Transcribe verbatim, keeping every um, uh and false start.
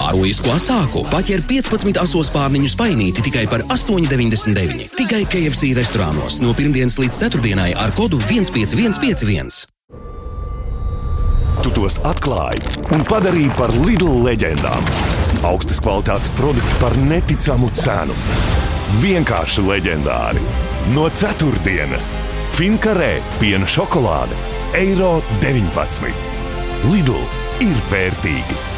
Kārojisko sāku paķer piecpadsmit asos pārniņu spainīti tikai par astoņi deviņdesmit deviņi. Tikai K F C restorānos no pirmdienas līdz ceturtdienai ar kodu viens pieci viens pieci viens. Tu tos atklāji un padarīji par Lidl leģendām. Augstas kvalitātes produkti par neticamu cenu. Vienkārši leģendāri. No ceturtdienas. Finkarē piena šokolāde eiro deviņpadsmit. Lidl ir vērtīgi.